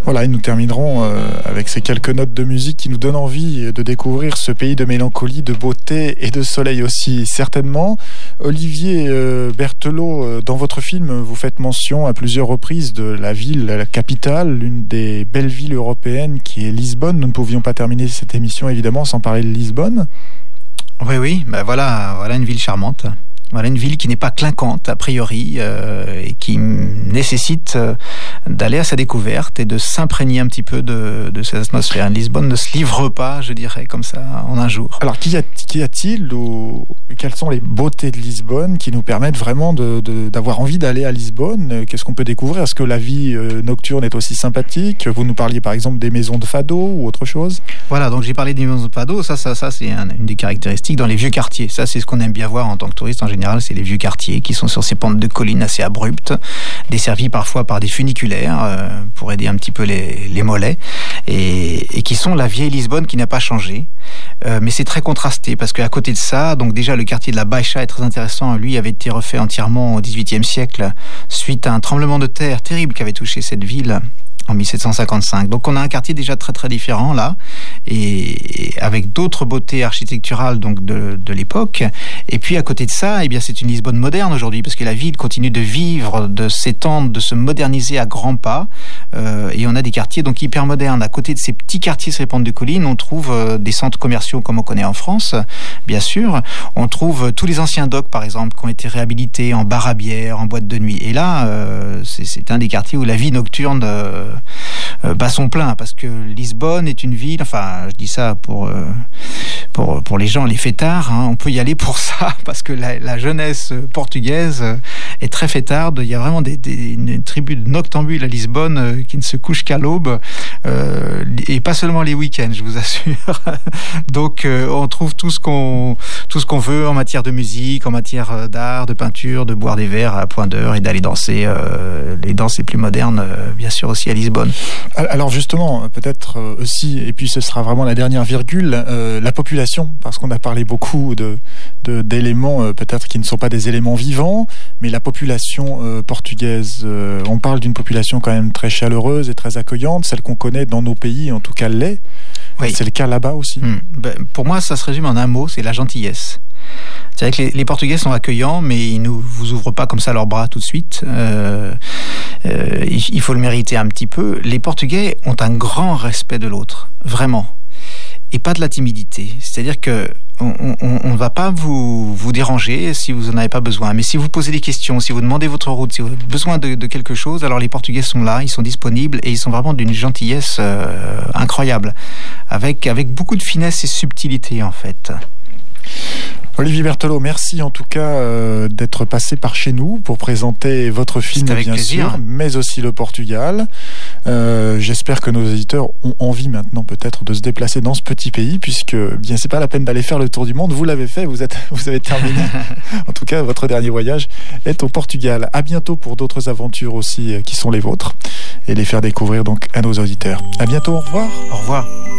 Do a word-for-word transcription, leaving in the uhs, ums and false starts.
Voilà, et nous terminerons euh, avec ces quelques notes de musique qui nous donnent envie de découvrir ce pays de mélancolie, de beauté et de soleil aussi, certainement. Olivier euh, Berthelot, euh, dans votre film, vous faites mention à plusieurs reprises de la ville, la capitale, l'une des belles villes européennes qui est Lisbonne. Nous ne pouvions pas terminer cette émission, évidemment, sans parler de Lisbonne. Oui, oui, ben voilà, voilà une ville charmante. Voilà une ville qui n'est pas clinquante a priori euh, et qui nécessite euh, d'aller à sa découverte et de s'imprégner un petit peu de, de cette atmosphère. Lisbonne ne se livre pas, je dirais, comme ça, en un jour. Alors, qu'y, a, qu'y a-t-il ou quelles sont les beautés de Lisbonne qui nous permettent vraiment de, de, d'avoir envie d'aller à Lisbonne? Qu'est-ce qu'on peut découvrir? Est-ce que la vie euh, nocturne est aussi sympathique? Vous nous parliez par exemple des maisons de fado ou autre chose? Voilà, donc j'ai parlé des maisons de fado. Ça, ça, ça c'est un, une des caractéristiques dans les vieux quartiers. Ça, c'est ce qu'on aime bien voir en tant que touriste en général. C'est les vieux quartiers qui sont sur ces pentes de collines assez abruptes, desservis parfois par des funiculaires euh, pour aider un petit peu les, les mollets, et, et qui sont la vieille Lisbonne qui n'a pas changé. Euh, mais c'est très contrasté parce qu'à côté de ça, donc déjà le quartier de la Baixa est très intéressant. Lui avait été refait entièrement au dix-huitième siècle suite à un tremblement de terre terrible qui avait touché cette ville en dix-sept cent cinquante-cinq. Donc on a un quartier déjà très très différent là, et avec d'autres beautés architecturales donc de, de l'époque. Et puis à côté de ça, eh bien c'est une Lisbonne moderne aujourd'hui parce que la ville continue de vivre, de s'étendre, de se moderniser à grands pas. Euh, et on a des quartiers donc hyper modernes. À côté de ces petits quartiers sur les pentes de collines, on trouve euh, des centres commerciaux comme on connaît en France, bien sûr. On trouve tous les anciens docks par exemple qui ont été réhabilités en bar à bière, en boîte de nuit. Et là, euh, c'est, c'est un des quartiers où la vie nocturne euh, Euh, bat son plein parce que Lisbonne est une ville, enfin je dis ça pour euh, pour pour les gens, les fêtards, hein, on peut y aller pour ça parce que la, la jeunesse portugaise est très fêtarde. Il y a vraiment des, des une tribu de noctambules à Lisbonne euh, qui ne se couchent qu'à l'aube euh, et pas seulement les week-ends, je vous assure. Donc euh, on trouve tout ce qu'on tout ce qu'on veut en matière de musique, en matière d'art, de peinture, de boire des verres à point d'heure et d'aller danser euh, les danses les plus modernes, euh, bien sûr aussi à Lisbonne. Alors justement, peut-être aussi, et puis ce sera vraiment la dernière virgule, euh, la population, parce qu'on a parlé beaucoup de, de, d'éléments euh, peut-être qui ne sont pas des éléments vivants, mais la population euh, portugaise, euh, on parle d'une population quand même très chaleureuse et très accueillante, celle qu'on connaît dans nos pays, en tout cas l'est. Oui. C'est le cas là-bas aussi. Mmh. Ben, pour moi, ça se résume en un mot, c'est la gentillesse. C'est vrai que les, les Portugais sont accueillants, mais ils ne vous ouvrent pas comme ça leurs bras tout de suite. Euh, euh, il, il faut le mériter un petit peu. Les Portugais ont un grand respect de l'autre, vraiment. Et pas de la timidité. C'est-à-dire que on ne va pas vous, vous déranger si vous n'en avez pas besoin. Mais si vous posez des questions, si vous demandez votre route, si vous avez besoin de, de quelque chose, alors les Portugais sont là, ils sont disponibles et ils sont vraiment d'une gentillesse euh, incroyable. Avec, avec beaucoup de finesse et subtilité, en fait. Olivier Berthelot, merci en tout cas euh, d'être passé par chez nous pour présenter votre film, bien plaisir. sûr, mais aussi le Portugal. Euh, j'espère que nos auditeurs ont envie maintenant peut-être de se déplacer dans ce petit pays, puisque bien c'est pas la peine d'aller faire le tour du monde. Vous l'avez fait, vous êtes, vous avez terminé. En tout cas, votre dernier voyage est au Portugal. À bientôt pour d'autres aventures aussi euh, qui sont les vôtres et les faire découvrir donc à nos auditeurs. À bientôt, au revoir. Au revoir.